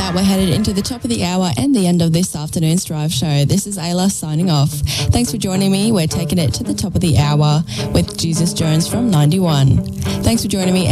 that, we're headed into the top of the hour and the end of this afternoon's drive show. This is Ayla signing off. Thanks for joining me. We're taking it to the top of the hour with Jesus Jones from 91. Thanks for joining me.